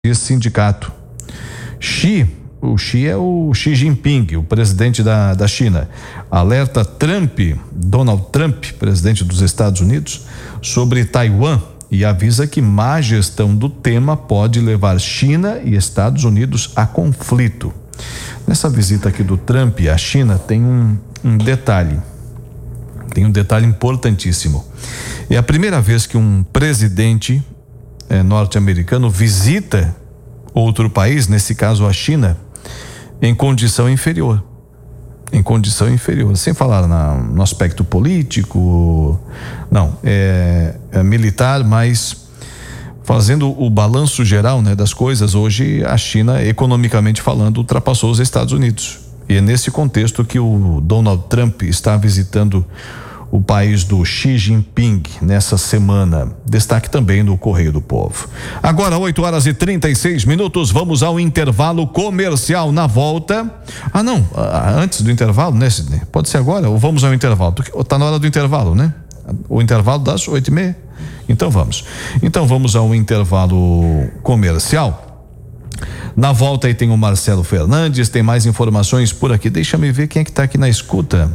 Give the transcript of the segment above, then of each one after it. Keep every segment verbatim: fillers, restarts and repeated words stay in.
sindicato. Xi, o Xi é o Xi Jinping, o presidente da, da China, alerta Trump, Donald Trump, presidente dos Estados Unidos, sobre Taiwan e avisa que má gestão do tema pode levar China e Estados Unidos a conflito. Nessa visita aqui do Trump à China tem um, um detalhe, tem um detalhe importantíssimo. É a primeira vez que um presidente é, norte-americano visita outro país, nesse caso a China, em condição inferior. Em condição inferior, sem falar na, no aspecto político, não, é, é militar, mas fazendo o balanço geral, né, das coisas, hoje a China, economicamente falando, ultrapassou os Estados Unidos. E é nesse contexto que o Donald Trump está visitando o país do Xi Jinping nessa semana. Destaque também no Correio do Povo. Agora, oito horas e trinta e seis minutos, vamos ao intervalo comercial. Na volta. Ah, não, antes do intervalo, né, Sidney? Pode ser agora ou vamos ao intervalo? Tá na hora do intervalo, né? O intervalo das oito e meia. Então vamos. Então vamos ao intervalo comercial. Na volta aí tem o Marcelo Fernandes, tem mais informações por aqui. Deixa-me ver quem é que tá aqui na escuta.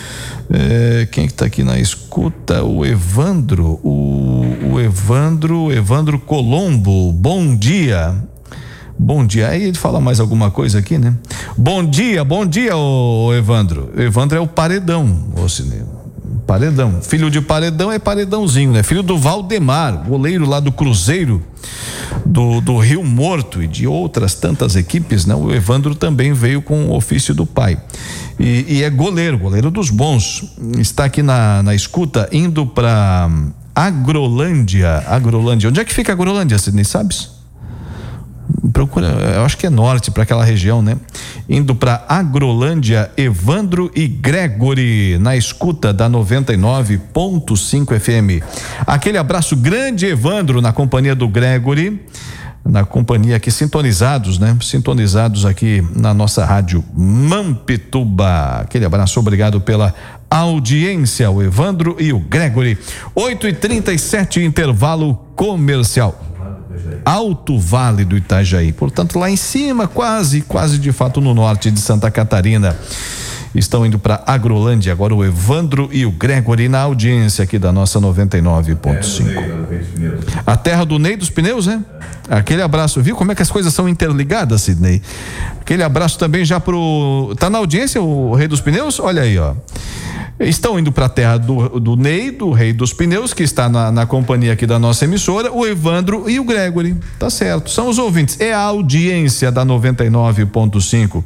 É, quem é que tá aqui na escuta? O Evandro, o, o Evandro, Evandro Colombo, bom dia. Bom dia, aí ele fala mais alguma coisa aqui, né? Bom dia, bom dia, ô, ô Evandro. Evandro é o Paredão, ô cinema. Paredão, filho de Paredão é Paredãozinho, né? Filho do Valdemar, goleiro lá do Cruzeiro do, do Rio Morto e de outras tantas equipes, né? O Evandro também veio com o ofício do pai e, e é goleiro, goleiro dos bons. Está aqui na, na escuta, indo para Agrolândia, Agrolândia. Onde é que fica Agrolândia, Sidney, sabes? Procura, eu acho que é norte, para aquela região, né? Indo para Agrolândia, Evandro e Gregory na escuta da noventa e nove ponto cinco F M. Aquele abraço grande, Evandro, na companhia do Gregory, na companhia aqui, sintonizados, né? Sintonizados aqui na nossa rádio Mampituba. Aquele abraço, obrigado pela audiência, o Evandro e o Gregory. oito e trinta e sete, intervalo comercial. Alto Vale do Itajaí, portanto lá em cima, quase, quase de fato no norte de Santa Catarina. Estão indo para Agrolândia agora o Evandro e o Gregory na audiência aqui da nossa noventa e nove ponto cinco. A terra do Ney dos Pneus, né? Aquele abraço, viu como é que as coisas são interligadas, Sidney? Aquele abraço também já pro, tá na audiência o Rei dos Pneus? Olha aí, ó. Estão indo para a terra do, do Ney, do Rei dos Pneus, que está na, na companhia aqui da nossa emissora, o Evandro e o Gregory. Tá certo, são os ouvintes, é a audiência da noventa e nove ponto cinco.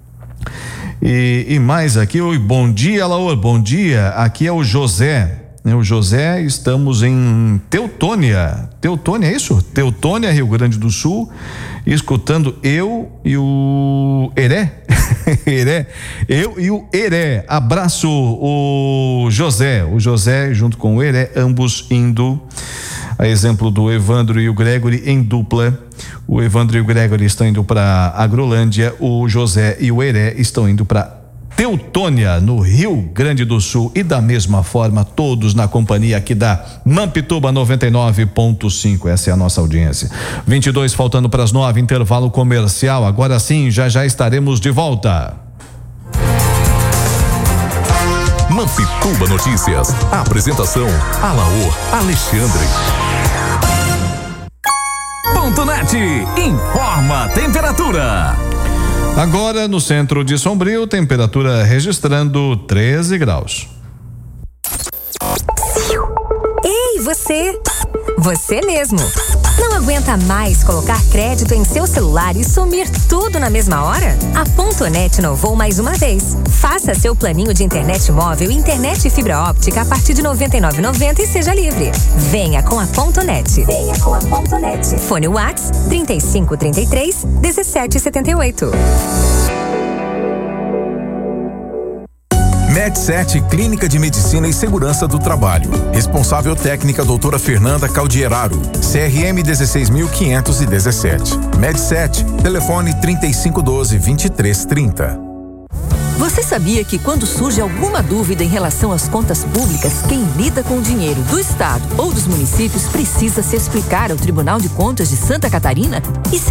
E, e mais aqui, oi, bom dia, Laor, bom dia. Aqui é o José. O José, estamos em Teutônia. Teutônia, é isso? Teutônia, Rio Grande do Sul, escutando eu e o Heré. Heré, eu e o Heré. Abraço, o José. O José junto com o Heré, ambos indo, a exemplo do Evandro e o Gregory, em dupla. O Evandro e o Gregory estão indo para Agrolândia, o José e o Heré estão indo para Teutônia, no Rio Grande do Sul, e da mesma forma todos na companhia aqui da Mampituba noventa e nove ponto cinco. Essa é a nossa audiência. vinte e dois faltando para as nove, intervalo comercial. Agora sim, já já estaremos de volta. Mampituba Notícias. A apresentação: Alaor Alexandre. Ponto Net informa a temperatura. Agora no centro de Sombrio, temperatura registrando treze graus. Ei, você! Você mesmo! Não aguenta mais colocar crédito em seu celular e sumir tudo na mesma hora? A Ponto Net inovou mais uma vez. Faça seu planinho de internet móvel e internet fibra óptica a partir de noventa e nove reais e noventa centavos e seja livre. Venha com a Ponto Net. Venha com a Ponto Net. Fone Whats trinta e cinco, trinta e três, dezessete, setenta e oito. Medset Clínica de Medicina e Segurança do Trabalho. Responsável técnica doutora Fernanda Caldieraro. C R M dezesseis mil quinhentos e dezessete. Medset, telefone trinta e cinco doze, vinte e três trinta. Você sabia que quando surge alguma dúvida em relação às contas públicas, quem lida com o dinheiro do Estado ou dos municípios precisa se explicar ao Tribunal de Contas de Santa Catarina? E